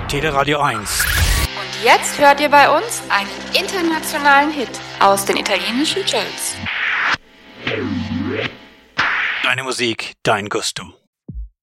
Teleradio 1. Und jetzt hört ihr bei uns einen internationalen Hit aus den italienischen Charts. Deine Musik, dein Gusto.